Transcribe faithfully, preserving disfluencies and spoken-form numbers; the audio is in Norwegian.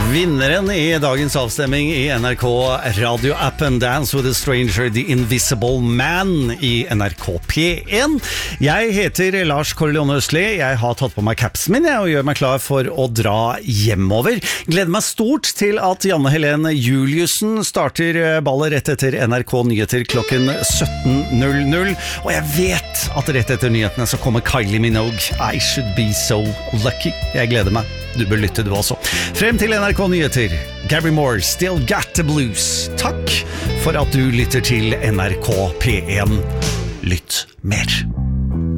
Vinneren i dagens avstemming i N R K radioappen Dance with a Stranger, The Invisible Man i N R K P en. Jeg heter Lars Korleon Østli. Jeg har tatt på meg capsen min jeg, og gjør meg klar for å dra hjemover. Gleder meg stort til at Janne Helene Juliussen starter ballet rett etter N R K Nyheter klokken sytten null null. Og jeg vet at rett etter nyhetene så kommer Kylie Minogue. I should be so lucky. Jeg gleder meg. Du bør lytte du også. Frem til N R K Nyheter, Gary Moore, Still Got the Blues. Takk for at du lytter til N R K P en. Lytt mer.